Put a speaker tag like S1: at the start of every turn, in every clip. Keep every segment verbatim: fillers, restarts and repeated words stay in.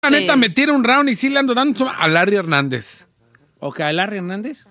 S1: La neta, me tira un round y sí le ando dando a Larry Hernández.
S2: Ok, ¿a Larry Hernández?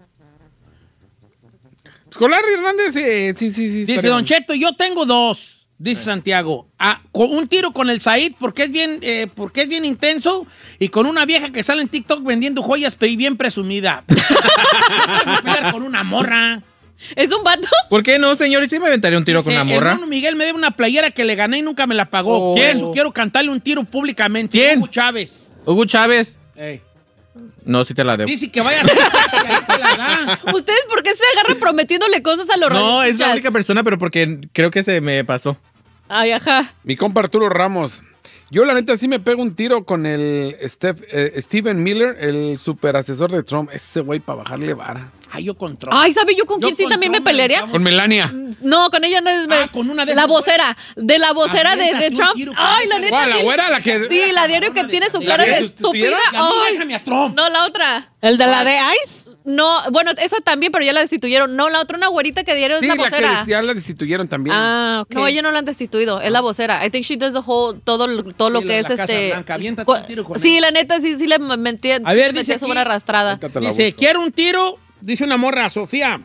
S1: Pues con Larry Hernández, eh, sí, sí, sí.
S2: Dice Don Cheto, yo tengo dos, dice eh. Santiago. Ah, con un tiro con el Said porque es bien, eh, porque es bien intenso y con una vieja que sale en TikTok vendiendo joyas y bien presumida. Vas a pelear con una morra.
S3: ¿Es un vato?
S4: ¿Por qué no, señor? Sí me aventaría un tiro
S2: Dice,
S4: con una morra.
S2: Hermano Miguel me debe una playera que le gané y nunca me la pagó.
S4: Oh.
S2: ¿Quién? Quiero cantarle un tiro públicamente.
S4: ¿Quién?
S2: Hugo Chávez.
S4: Hugo Chávez.
S2: Ey.
S4: No, sí te la debo.
S2: Dice que vaya a hacer y ahí te la da.
S3: ¿Ustedes por qué se agarran prometiéndole cosas a los
S4: No, es la
S3: radioescuchas?
S4: única persona, pero porque creo que se me pasó.
S3: Ay, ajá.
S1: Mi compa Arturo Ramos. Yo, la neta, sí me pego un tiro con el Steph, eh, Steven Miller, el super asesor de Trump. Ese güey para bajarle vara.
S2: Ay, yo con Trump.
S3: Ay, ¿sabe yo con
S2: Yo
S3: quién sí
S2: con
S3: también me
S2: Trump,
S3: pelearía?
S2: vamos.
S1: Con Melania.
S3: No, con ella no es...
S2: Ah, con una de
S3: La
S2: esas,
S3: vocera. De la vocera de, de
S2: Aviéntate un
S3: Trump.
S2: tiro con
S3: Ay,
S2: esa.
S3: la neta.
S1: ¿Cuál, la
S3: sí.
S1: güera? La que...
S3: Sí, la diario que tiene su
S2: ¿La
S3: cara
S1: que
S3: de
S1: sustituyeron?
S3: estúpida.
S2: Y a mí
S3: Ay.
S2: déjame a Trump.
S3: No, la otra.
S5: ¿El de la de Ice?
S3: No, bueno, esa también, pero ya la destituyeron. No, la otra, una güerita que diario
S1: Sí,
S3: es la
S1: la
S3: vocera.
S1: que ya la destituyeron también.
S5: Ah, ok.
S3: No, ella no la han destituido, es la vocera. I think she does the whole, todo, todo lo
S2: Sí,
S3: que
S2: la-
S3: es
S2: la Casa
S3: este...
S2: Blanca. Aviéntate un tiro con
S3: sí,
S2: ella.
S3: la neta, sí, sí le mentí.
S2: A ver,
S3: metí
S2: dice
S3: su
S2: aquí-
S3: buena arrastrada.
S1: Ahorita te la
S2: Dice,
S1: busco.
S2: quiero un tiro, dice una morra, Sofía.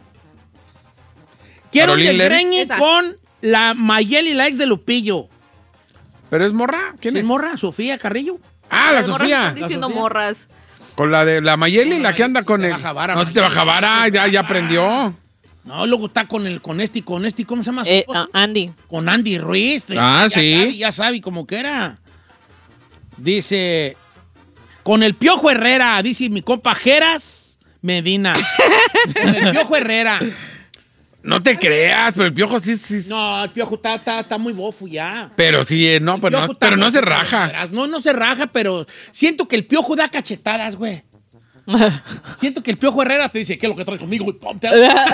S2: Quiero un
S1: Caroline Levy.
S2: desgreñe
S3: Esa.
S2: con la Mayeli, la ex de Lupillo.
S1: ¿Pero es morra? ¿Quién
S2: ¿Es
S1: es?
S2: morra? ¿Sofía Carrillo?
S1: Ah, la
S3: Las morras
S1: Sofía.
S3: están diciendo
S2: Sofía.
S3: morras.
S1: Con la de la Mayeli, la que anda con
S2: te
S1: el...
S2: baja vara,
S1: No, si te baja vara, ya, ya aprendió.
S2: No, luego está con el, con este, y con este, ¿cómo se llama? su
S5: Eh,
S2: esposo?
S5: ah, Andy.
S2: Con Andy Ruiz.
S4: Ah,
S2: ya
S4: sí.
S2: Sabe, ya sabe cómo que era. Dice, con el Piojo Herrera, dice mi compa Jeras Medina. Con el Piojo Herrera.
S1: No te creas, pero el piojo sí, sí.
S2: No, el Piojo está, está, está muy bofo ya.
S1: Pero sí, eh, no, pero
S2: Piojo
S1: no,
S2: está
S1: pero no
S2: bofo,
S1: se raja.
S2: No, no se raja, pero siento que el Piojo da cachetadas, güey. Siento que el Piojo Herrera te dice, ¿qué es lo que traes conmigo? Y pum, te-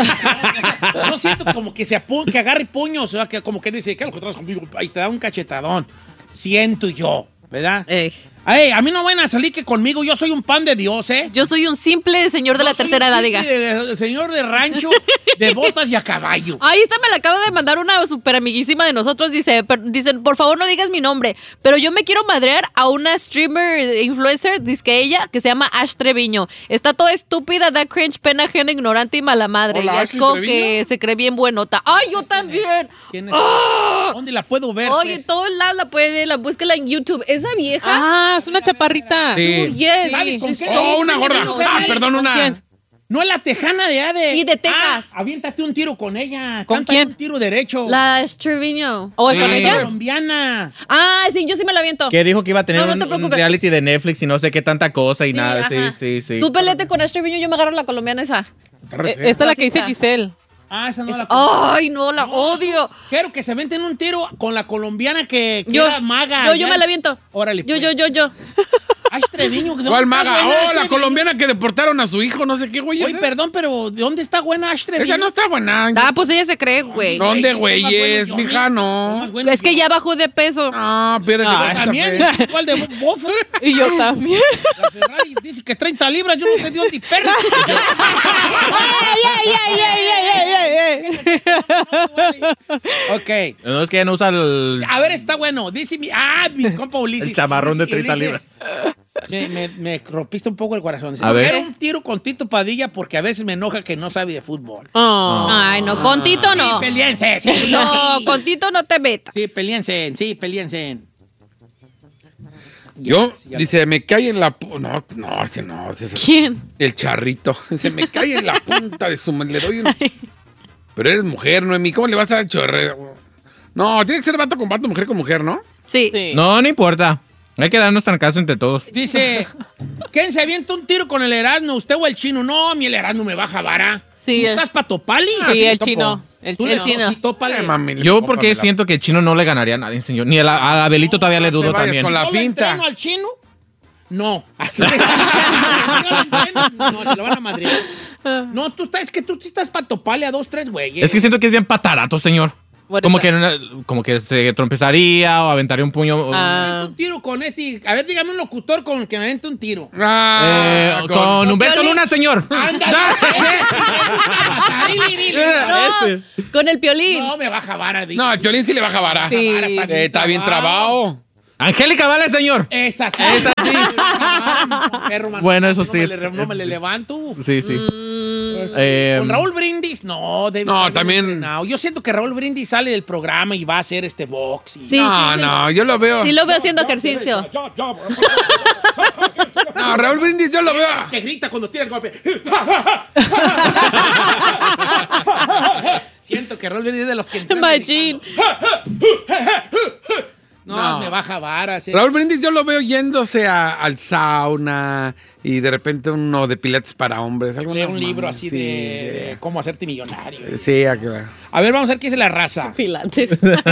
S2: No siento como que se apu- que agarre puños, o sea, que como que dice, ¿qué es lo que traes conmigo? Y te da un cachetadón. Siento yo, ¿verdad?
S3: Ey.
S2: Ey, a mí no van a salir que conmigo yo soy un pan de Dios, ¿eh?
S3: Yo soy un simple señor de
S2: Yo
S3: la
S2: soy
S3: tercera
S2: un
S3: edad,
S2: simple
S3: diga.
S2: de- de- señor de rancho, de botas y a caballo.
S3: Ahí está, me la acaba de mandar una super amiguísima de nosotros. Dice, per- dicen, por favor no digas mi nombre, pero yo me quiero madrear a una streamer influencer, dice que ella, que se llama Ash Treviño. Está toda estúpida, da cringe, pena ajena, ignorante y mala madre.
S1: Hola,
S3: y es
S1: Ashley
S3: como
S1: Treviño.
S3: que se cree bien buenota. ¡Ay, yo también!
S2: ¿Quién es?
S3: ¡Ah!
S2: ¿Dónde la puedo ver?
S3: Oye,
S2: pues?
S3: en todos lados la puede ver, la búsquela en YouTube. Esa vieja.
S5: Ah, es una chaparrita.
S4: Sí.
S3: Yes.
S2: ¿Sabes con qué?
S1: Oh, una gorda.
S3: Sí.
S1: Ah, perdón, una.
S5: quién?
S2: No es la tejana de Ade.
S3: Sí, de Texas.
S2: Ah, aviéntate un tiro con ella.
S5: ¿Con
S2: Cántale
S5: quién?
S2: un tiro derecho.
S3: La Ash Treviño.
S5: ¿O
S4: Sí.
S5: con
S2: Es
S5: ella?
S2: colombiana.
S3: Ah, sí, yo sí me la aviento.
S4: Que dijo que iba a tener
S3: No, no
S4: un-
S3: te
S4: un,
S3: preocupes.
S4: reality de Netflix y no sé qué tanta cosa y
S3: Sí,
S4: nada. Sí,
S3: ajá.
S4: sí, sí.
S3: Tú peleate con Ash Treviño, yo me agarro la colombiana esa.
S1: Está re
S5: Eh,
S1: fea.
S5: Esta es la que dice
S3: Rosita.
S5: Giselle.
S2: Ah, esa no
S3: Es-
S2: la
S3: Ay, no, la odio.
S2: Quiero que se venten un tiro con la colombiana que, que
S3: Yo,
S2: era maga.
S3: yo, yo
S2: ya.
S3: me la aviento.
S2: Órale,
S3: Yo,
S2: pues.
S3: yo, yo, yo.
S2: Ash Treviño. ¿de dónde
S1: ¿Cuál
S2: está
S1: maga?
S2: buena
S1: Oh,
S2: Ash
S1: la
S2: Treviño?
S1: colombiana que deportaron a su hijo, no sé qué, güey.
S2: Oye,
S1: esa.
S2: perdón, pero ¿de dónde está buena Ash Treviño?
S1: Esa no está buena.
S3: Ah, pues ella se cree, güey.
S1: No. ¿Dónde,
S2: Güey, son más
S1: güeyes,
S2: buenos
S1: mija,
S2: yo,
S1: no?
S2: son más buenos
S3: Es que
S2: yo.
S3: ya bajó de peso.
S1: Ah, pero
S5: Ah,
S2: También, igual de bofo.
S5: Y yo también.
S2: La Ferrari dice que treinta libras, yo no sé de dónde perra.
S5: ¡Ay, ay, ay, ay, ay, ay, ay, ay!
S2: Ok.
S4: No, es que ella no usa el...
S2: A ver, está bueno. Dice mi. Ah, mi compa Ulises.
S4: El chamarrón de
S2: Ulises-
S4: treinta
S2: Ulises, Me, me, me rompiste un poco el corazón. Dice,
S4: A ver.
S2: quiero un tiro con Tito Padilla porque a veces me enoja que no sabe de fútbol.
S5: Oh.
S3: Ay, no, con Tito no.
S2: Sí, peleense. Sí,
S3: No,
S2: sí.
S3: con Tito no te metas.
S2: Sí, peleense. Sí, peleense.
S1: Yo,
S2: Ya,
S1: dice, me cae en la... pu- No, no, ese no, ese es el,
S3: ¿Quién?
S1: el charrito. Se me cae en la punta de su... Le doy un... Pero eres mujer, Noemí, ¿cómo le vas a dar chorre? No, tiene que ser vato con vato, mujer con mujer, ¿no?
S3: Sí.
S5: Sí.
S4: No, no importa. Hay que darnos tan caso entre todos.
S2: Dice, ¿quién se avienta un tiro con el Erasmo? ¿Usted o el chino? No, mi el Erasmo me baja vara.
S3: Sí,
S2: ¿Tú
S3: el-
S2: estás pa' topali?
S5: Sí,
S1: sí,
S5: el
S1: topo.
S5: chino. El
S2: Tú
S5: chino.
S2: le
S3: chino.
S2: sí, tópale.
S1: Ay, mami,
S4: Yo
S1: le-
S4: porque
S1: cómpramela.
S4: siento que el chino no le ganaría a nadie, señor. Ni a, la- a Abelito todavía le
S1: te
S4: dudo
S1: vayas
S4: también.
S1: con la
S2: ¿Yo lo
S1: finta.
S2: entreno al chino? No. Así de- Yo lo entreno. No, se lo van a madrear. No, tú estás, es que tú sí estás pa' topale a dos, tres güeyes.
S4: Es que siento que es bien patarato, señor.
S5: What is
S4: Como
S5: that?
S4: que, como que se trompezaría o aventaría un puño.
S5: Ah.
S2: Un tiro con este. A ver, dígame un locutor con el que me avente un tiro.
S1: Ah,
S4: Eh, con Humberto
S3: Piolín.
S4: Luna, señor.
S2: ¡Ándale!
S3: No,
S4: Ese.
S3: con el piolín.
S2: No, me baja vara. dice.
S1: No, el Piolín sí le baja vara.
S5: Sí.
S2: Vara, está
S1: Eh, está bien trabado.
S4: Angélica Vale, señor.
S2: Esa sí.
S4: Esa sí.
S2: Perro, mano,
S4: Bueno, eso
S2: no
S4: sí.
S2: Me le,
S4: es-
S2: no
S4: es-
S2: me le levanto.
S4: Sí, sí.
S3: Mm,
S4: Eh,
S2: Con Raúl Brindis, no. David
S1: No,
S2: Beckham
S1: también-
S2: entrenado. Yo siento que Raúl Brindis sale del programa y va a hacer este box. Y...
S3: Sí,
S1: no,
S3: sí, sí.
S1: no, yo lo veo.
S3: Sí lo veo haciendo ejercicio.
S1: No, Raúl Brindis yo lo veo.
S2: Que grita cuando tira el golpe. Siento que Raúl Brindis es de los que entrenan
S3: Machín.
S2: No,
S1: No.
S2: me baja vara. sí.
S1: Raúl Brindis yo lo veo yéndose a- al sauna y de repente uno de pilates para hombres. Algo
S2: Lee
S1: no
S2: un libro
S1: mames,
S2: así
S1: sí,
S2: de, de cómo hacerte millonario.
S1: Sí, a que-
S2: A ver, vamos a ver qué es la raza.
S3: Pilates.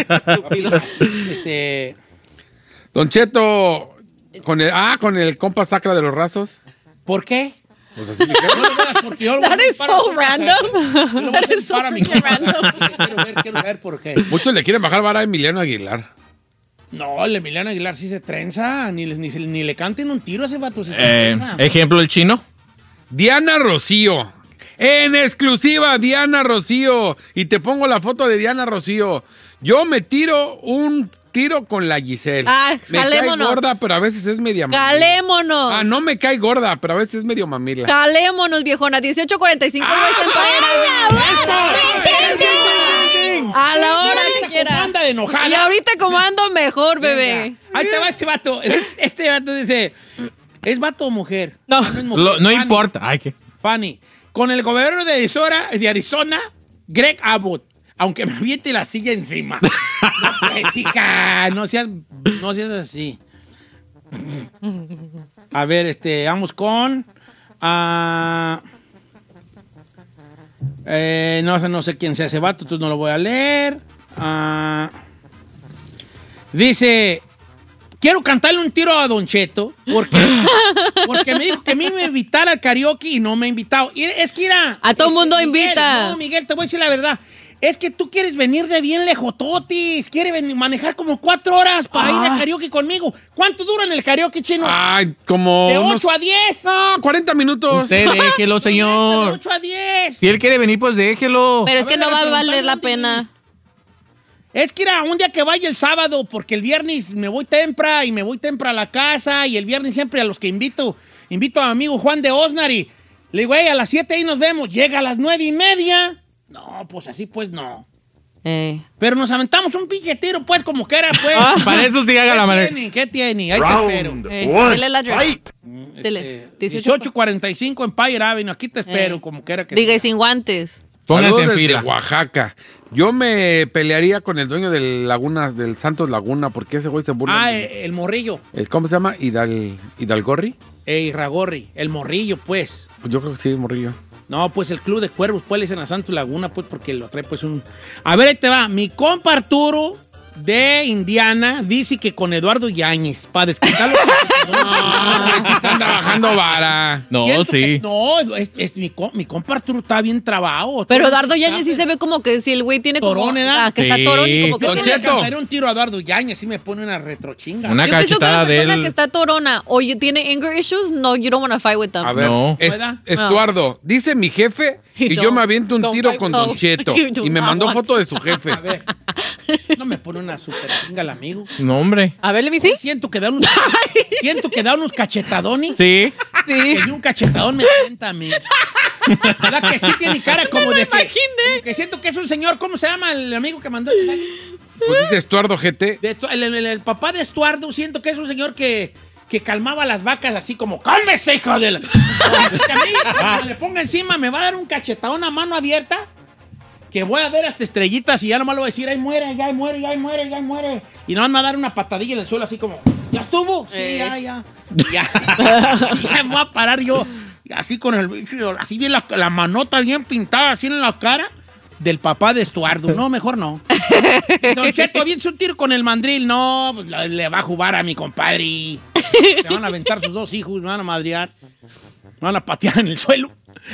S2: Este,
S1: Don Cheto, con el, ah, con el compa sacra de los rasos.
S2: ¿por qué?
S1: Pues así me quedo.
S2: No lo veas porque yo lo voy a
S3: That is
S2: hacer para
S3: so
S2: mi compa
S3: random.
S2: Sacra. Yo lo voy a
S3: That
S2: hacer
S3: is so
S2: para mi
S3: freaking
S2: compa
S3: random.
S2: Sacra. Quiero ver, quiero ver por qué.
S1: Muchos le quieren bajar vara a Emiliano Aguilar.
S2: No, el Emiliano Aguilar sí se trenza. Ni, les- ni, se- ni le canten un tiro a ese vato. Sí se
S4: eh,
S2: trenza.
S4: ejemplo, el chino.
S1: Diana Rocío. En exclusiva, Diana Rocío. Y te pongo la foto de Diana Rocío. Yo me tiro un tiro con la Giselle.
S3: Ah,
S1: me cae
S3: jalémonos.
S1: gorda, pero a veces es media mamila.
S3: Calémonos.
S1: Ah, no me cae gorda, pero a veces es medio mamila.
S3: Calémonos, viejona. dieciocho cuarenta y cinco
S1: ¡Ah!
S3: West Empire Avenue. A la hora que
S2: Como
S3: quieras.
S2: anda de enojada.
S3: Y ahorita como ando mejor, bebé.
S2: Venga. Ahí te va este vato. Este vato dice, ¿es vato o mujer?
S5: No.
S2: es mujer.
S4: Lo- no
S2: Fanny.
S4: importa. Ay, ¿qué?
S2: Fanny, con el gobernador de Arizona, de Arizona, Greg Abbott, aunque me aviente la silla encima. No, pues, hija, no seas, no seas así. A ver, este, vamos con... ah, eh, no, sé- no sé quién sea ese vato, entonces no lo voy a leer. Ah, dice... Quiero cantarle un tiro a Don Cheto porque, porque me dijo que a mí me invitara al karaoke y no me ha invitado. Y es que mira,
S3: A todo
S2: este,
S3: mundo
S2: Miguel,
S3: invita.
S2: No, Miguel, te voy a decir la verdad. Es que tú quieres venir de bien lejototis. Quieres venir- manejar como cuatro horas para ir al karaoke conmigo. ¿Cuánto dura en el karaoke, chino?
S1: Ay, como.
S2: de
S1: unos-
S2: ocho a diez.
S1: No, cuarenta minutos.
S4: Usted déjelo,
S2: De
S4: señor.
S2: ocho a diez.
S4: Si él quiere venir, pues déjelo.
S3: Pero es
S2: A
S3: que
S2: ver,
S3: no va a
S2: preguntarle
S3: valer la
S2: dónde
S3: pena.
S2: Es que era un día que vaya el sábado, porque el viernes me voy temprano y me voy temprano a la casa, y el viernes siempre a los que invito, invito a mi amigo Juan de Osnari. Le digo, hey, a las siete ahí nos vemos. Llega a las nueve y media. No, pues así pues no.
S3: Eh.
S2: Pero nos aventamos un piquetero, pues, como que era, pues.
S4: Para eso sí haga la
S2: ¿Qué
S4: manera.
S2: tiene? ¿Qué tiene? Ahí te espero.
S3: Eh, dile el address. Dile.
S2: Este,
S3: dieciocho.
S2: dieciocho cuarenta y cinco Empire Avenue. Aquí te espero,
S3: Eh.
S2: como quiera que
S3: Diga, y
S2: sea.
S3: sin guantes.
S4: Pónganse
S1: Saludos
S4: en
S1: desde
S4: fila.
S1: Oaxaca. Yo me pelearía con el dueño del Laguna, del Santos Laguna, porque ese güey se burla.
S2: Ah,
S1: de-
S2: eh, el morrillo.
S1: el, ¿Cómo se llama? Hidal, Hidalgorri.
S2: Ey, Ragorri. El morrillo, pues.
S1: Pues yo creo que sí, morrillo.
S2: No, pues el Club de Cuervos, pues le dicen a Santos Laguna, pues porque lo trae pues un... A ver, ahí te va. Mi compa Arturo de Indiana dice que con Eduardo Yáñez, para desquitarlo.
S1: No, si están trabajando vara.
S4: No,
S2: Siento que-
S4: sí.
S2: no, es, es mi, com- mi compa Arturo está bien trabado.
S3: Pero
S2: Todo
S3: Eduardo
S2: está-
S3: Yáñez sí se ve como que si el güey tiene como...
S2: Torón, ¿verdad?
S3: Ah, que
S4: Sí.
S3: está torón y como que
S1: Don
S2: Yo
S3: tiene...
S2: le
S1: Cheto.
S2: cantaré un tiro a Eduardo Yáñez, sí me pone una retrochinga.
S4: Una
S3: Yo pienso que
S4: cachetada
S3: una
S4: de
S3: persona
S4: él.
S3: que está torona o y tiene anger issues, no, you don't want to fight with them.
S1: A ver,
S4: No.
S1: es-
S2: ¿Pueda?
S1: Estuardo, dice mi jefe
S3: Y
S1: y
S3: no,
S1: yo me aviento un
S3: don't
S1: tiro
S3: fight
S1: con
S3: with-
S1: Don
S3: no,
S1: Cheto.
S3: you do
S1: Y me
S3: not
S1: mandó
S3: want
S1: foto de su jefe.
S2: A ver, no me pone una super chinga el amigo.
S4: No, hombre.
S5: A ver, let me see.
S2: Siento que da unos, siento que da unos cachetadones.
S4: Sí.
S5: Sí.
S2: Que de un cachetadón me sienta a mí. ¿Verdad que sí tiene cara como de que, como que siento que es un señor? ¿Cómo se llama el amigo que mandó el mensaje?
S1: Pues dice Estuardo G T.
S2: De Estu- el, el- el papá de Estuardo, siento que es un señor que, que calmaba a las vacas así como, ¡cálmese, hija de la! Que a mí, cuando le ponga encima, me va a dar un cachetadón a mano abierta, que voy a ver hasta estrellitas y ya nomás le voy a decir, ¡ay, muere, ya, ahí muere, ya, ahí muere, ya, ahí muere! Y nomás me va a dar una patadilla en el suelo así como, ¿ya estuvo? Sí,
S3: Eh.
S2: ya, ya. Ya. Ya me voy a parar yo, así con el, así bien la, la manota bien pintada, así en la cara. Del papá de Estuardo. No, mejor no. Don Cheto, aviéntese un tiro con el mandril. No, pues, la- le va a jugar a mi compadre. Le van a aventar sus dos hijos, me van a madrear. Me van a patear en el suelo.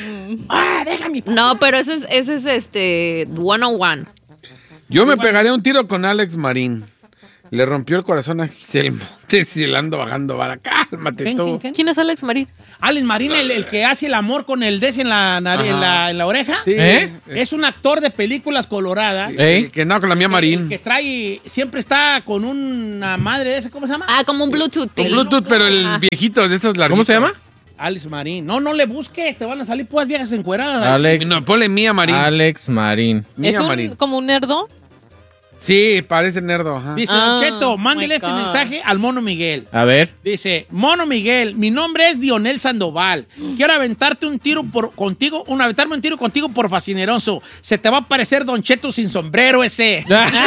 S2: Ah, déjame.
S3: No, pero ese es, ese es este one on one.
S1: Yo me pegaría un tiro con Alex Marín. Le rompió el corazón a Giselle Montes. Te si le ando bajando vara. Cálmate
S2: ¿Quién,
S1: tú.
S2: quién, quién?
S3: ¿Quién es Alex Marín?
S2: Alex Marín, el, el que hace el amor con el des en la, nariz, en la, en la oreja.
S1: Sí.
S4: ¿Eh?
S2: Es un actor de películas coloradas.
S1: Sí,
S4: ¿Eh?
S1: Que no, con la mía
S2: El
S1: Marín.
S2: que trae, siempre está con una madre esa, ¿cómo se llama?
S3: Ah, como un Bluetooth.
S1: Con Bluetooth, pero el
S3: Ah.
S1: viejito de esos largos.
S4: ¿Cómo se llama?
S2: Alex Marín. No, no le busques, te van a salir puras viejas encueradas.
S4: Alex,
S1: No, ponle Mía Marín.
S4: Alex Marín.
S1: Mía
S5: ¿Es un,
S1: Marín.
S5: como un nerdo?
S1: Sí, parece nerdo. Ajá.
S2: Dice,
S5: Ah,
S2: Don Cheto,
S5: oh
S2: mándele
S5: my
S2: este
S5: God.
S2: mensaje al Mono Miguel.
S4: A ver.
S2: Dice, Mono Miguel, mi nombre es Dionel Sandoval. Quiero aventarte un tiro por contigo, un aventarme un tiro contigo por fascineroso. Se te va a parecer Don Cheto sin sombrero ese.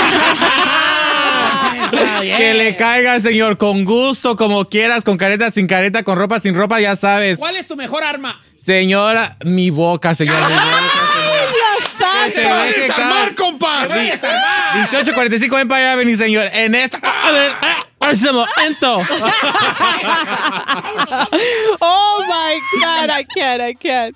S4: Que le caiga, señor, con gusto, como quieras, con careta, sin careta, con ropa, sin ropa, ya sabes.
S2: ¿Cuál es tu mejor arma?
S4: Señora, mi boca, señor. Mi boca, señor. Que se
S1: ¡Te va a
S4: deje
S1: desarmar,
S4: caer.
S1: compa!
S2: ¡Te voy a desarmar!
S4: dieciocho cuarenta y cinco, ven para allá, venir, señor. En esta. A ver, en ese momento.
S5: Oh my God, I can't, I can't.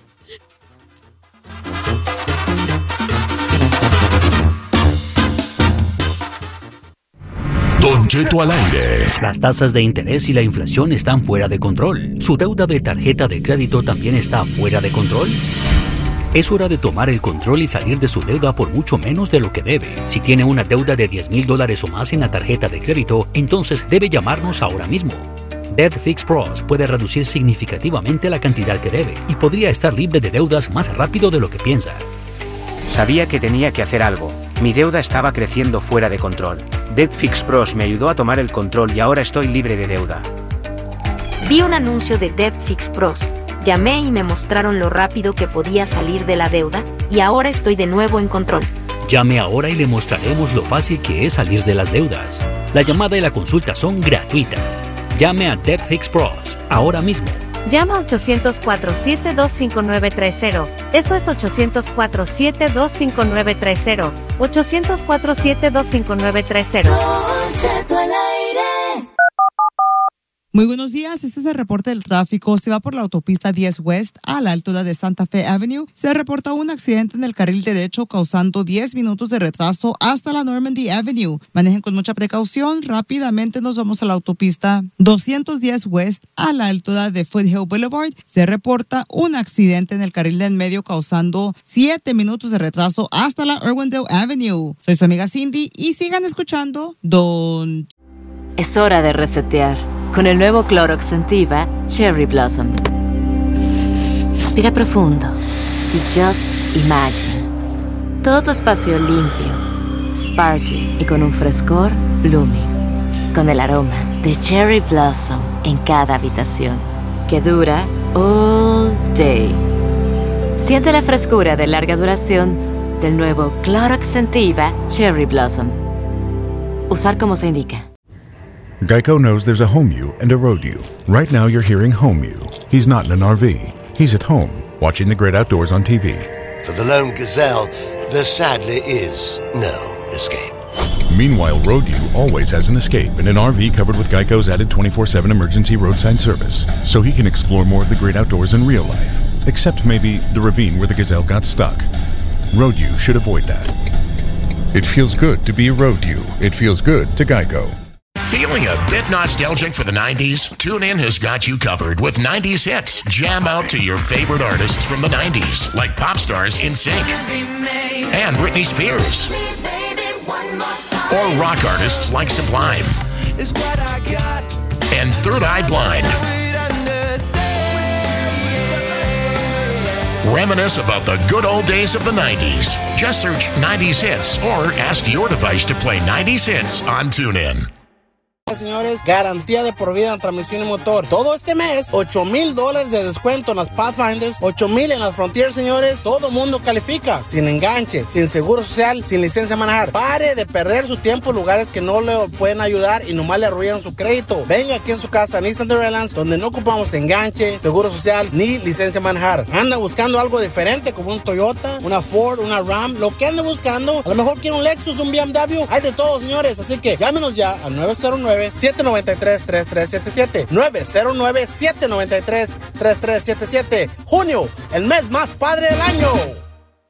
S6: Don Cheto al aire.
S7: Las tasas de interés y la inflación están fuera de control. ¿Su deuda de tarjeta de crédito también está fuera de control? Es hora de tomar el control y salir de su deuda por mucho menos de lo que debe. Si tiene una deuda de diez mil dólares o más en la tarjeta de crédito, entonces debe llamarnos ahora mismo. Debt Fix Pros puede reducir significativamente la cantidad que debe y podría estar libre de deudas más rápido de lo que piensa.
S8: Sabía que tenía que hacer algo. Mi deuda estaba creciendo fuera de control. Debt Fix Pros me ayudó a tomar el control y ahora estoy libre de deuda.
S9: Vi un anuncio de Debt Fix Pros. Llamé y me mostraron lo rápido que podía salir de la deuda y ahora estoy de nuevo en control.
S7: Llame ahora y le mostraremos lo fácil que es salir de las deudas. La llamada y la consulta son gratuitas. Llame a Debt Fix Pros ahora mismo.
S9: Llama ochocientos cuatro, siete dos cinco nueve tres cero. Eso es ochocientos cuatro, siete dos cinco nueve tres cero. ochocientos cuatro, siete dos cinco nueve tres cero.
S10: Muy buenos días, este es el reporte del tráfico. Se va por la autopista diez West a la altura de Santa Fe Avenue. Se reporta un accidente en el carril derecho causando diez minutos de retraso hasta la Normandy Avenue. Manejen con mucha precaución. Rápidamente nos vamos a la autopista doscientos diez West a la altura de Foothill Boulevard. Se reporta un accidente en el carril del medio causando siete minutos de retraso hasta la Irwindale Avenue. Soy su amiga Cindy y sigan escuchando Don...
S11: Es hora de resetear con el nuevo Clorox Sentiva Cherry Blossom. Respira profundo y just imagine. Todo tu espacio limpio, sparkling y con un frescor blooming. Con el aroma de Cherry Blossom en cada habitación, que dura all day. Siente la frescura de larga duración del nuevo Clorox Sentiva Cherry Blossom. Usar como se indica.
S6: Geico knows there's a home you and a road you. Right now you're hearing home you. He's not in an R V. He's at home, watching the great outdoors on T V.
S12: For the lone gazelle, there sadly is no escape.
S6: Meanwhile, road you always has an escape in an R V covered with Geico's added twenty-four seven emergency roadside service, so he can explore more of the great outdoors in real life. Except maybe the ravine where the gazelle got stuck. Road you should avoid that. It feels good to be a road you. It feels good to Geico.
S13: Feeling a bit nostalgic for the nineties? TuneIn has got you covered with nineties hits. Jam out to your favorite artists from the nineties, like pop stars In Sync and Britney Spears. Or rock artists like Sublime and Third Eye Blind. Reminisce about the good old days of the nineties. Just search nineties hits or ask your device to play nineties hits on TuneIn.
S14: Señores, garantía de por vida en transmisión y motor. Todo este mes, ocho mil dólares de descuento en las Pathfinders, ocho mil en las Frontier, señores. Todo mundo califica. Sin enganche, sin seguro social, sin licencia de manejar. Pare de perder su tiempo en lugares que no le pueden ayudar y nomás le arruinan su crédito. Venga aquí en su casa, Nissan The Redlands, donde no ocupamos enganche, seguro social, ni licencia de manejar. Anda buscando algo diferente como un Toyota, una Ford, una Ram, lo que ande buscando. A lo mejor quiere un Lexus, un B M W. Hay de todo, señores. Así que llámenos ya al nueve cero nueve, siete nueve tres, tres tres siete siete. nueve cero nueve, siete nueve tres, tres tres siete siete. Junio, el mes más padre del año.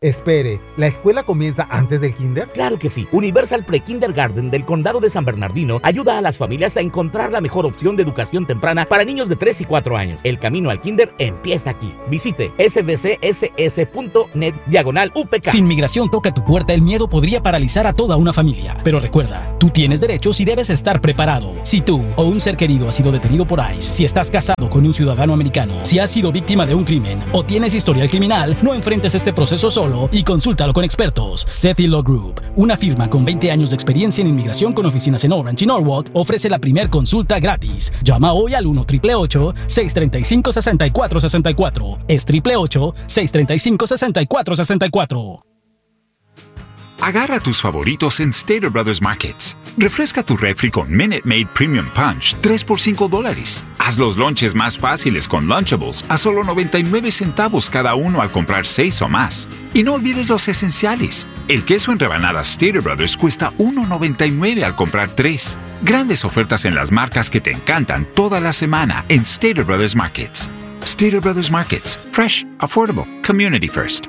S15: Espere, ¿la escuela comienza antes del kinder?
S16: Claro que sí. Universal Pre-Kindergarten del Condado de San Bernardino ayuda a las familias a encontrar la mejor opción de educación temprana para niños de tres y cuatro años. El camino al kinder empieza aquí. Visite s b c s s punto net diagonal U P K.
S17: Si inmigración toca tu puerta, el miedo podría paralizar a toda una familia. Pero recuerda, tú tienes derechos y debes estar preparado. Si tú o un ser querido ha sido detenido por ICE, si estás casado con un ciudadano americano, si has sido víctima de un crimen o tienes historial criminal, no enfrentes este proceso solo y consúltalo con expertos. Sethi Law Group, una firma con veinte años de experiencia en inmigración con oficinas en Orange y Norwalk, ofrece la primer consulta gratis. Llama hoy al uno ocho ocho ocho, seis tres cinco, seis cuatro seis cuatro. Es ocho ocho ocho, seis tres cinco, seis cuatro seis cuatro.
S18: Agarra tus favoritos en Stater Brothers Markets. Refresca tu refri con Minute Maid Premium Punch, tres por cinco dólares. Haz los lonches más fáciles con Lunchables a solo noventa y nueve centavos cada uno al comprar seis o más. Y no olvides los esenciales. El queso en rebanadas Stater Brothers cuesta uno noventa y nueve al comprar tres. Grandes ofertas en las marcas que te encantan toda la semana en Stater Brothers Markets. Stater Brothers Markets. Fresh, affordable, community first.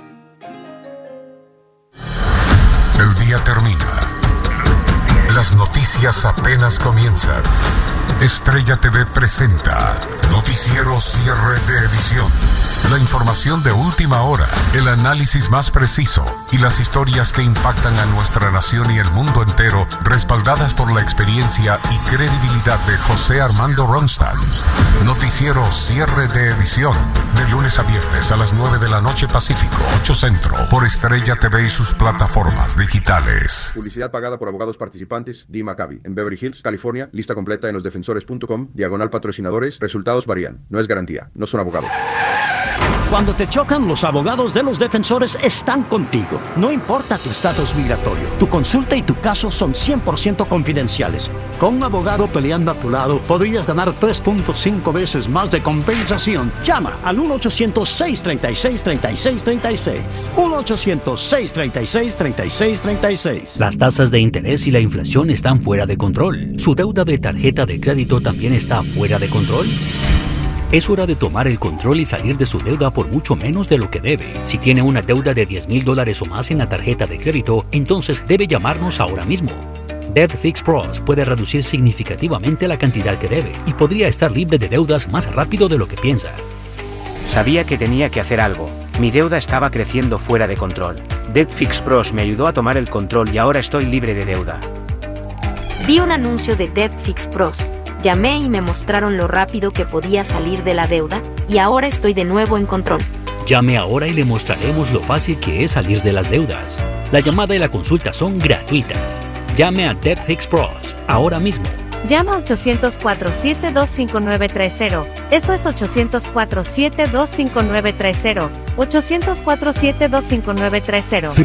S19: El día termina. Las noticias apenas comienzan. Estrella T V presenta Noticiero Cierre de Edición. La información de última hora, el análisis más preciso y las historias que impactan a nuestra nación y el mundo entero, respaldadas por la experiencia y credibilidad de José Armando Ronstadt. Noticiero Cierre de Edición, de lunes a viernes a las nueve de la noche Pacífico, ocho Centro, por Estrella T V y sus plataformas digitales.
S20: Publicidad pagada por abogados participantes, D. Maccabi, en Beverly Hills, California. Lista completa en los defensores punto com, diagonal patrocinadores. Resultados varían. No es garantía. No son abogados.
S21: Cuando te chocan, los abogados de los defensores están contigo. No importa tu estatus migratorio, tu consulta y tu caso son cien por ciento confidenciales. Con un abogado peleando a tu lado, podrías ganar tres punto cinco veces más de compensación. Llama al uno ochocientos, seis tres seis, tres seis tres seis. uno ochocientos, seis tres seis, tres seis tres seis.
S7: Las tasas de interés y la inflación están fuera de control. ¿Su deuda de tarjeta de crédito también está fuera de control? Es hora de tomar el control y salir de su deuda por mucho menos de lo que debe. Si tiene una deuda de diez mil dólares o más en la tarjeta de crédito, entonces debe llamarnos ahora mismo. Debt Fix Pros puede reducir significativamente la cantidad que debe y podría estar libre de deudas más rápido de lo que piensa.
S8: Sabía que tenía que hacer algo. Mi deuda estaba creciendo fuera de control. Debt Fix Pros me ayudó a tomar el control y ahora estoy libre de deuda.
S22: Vi un anuncio de Debt Fix Pros. Llamé y me mostraron lo rápido que podía salir de la deuda, y ahora estoy de nuevo en control.
S7: Llame ahora y le mostraremos lo fácil que es salir de las deudas. La llamada y la consulta son gratuitas. Llame a Debt Fix Pros ahora mismo.
S9: Llama a ochocientos, cuatro siete dos, cinco nueve tres cero. Eso es ochocientos, cuatro siete dos, cinco nueve tres cero. ochocientos, cuatro siete dos, cinco nueve tres cero.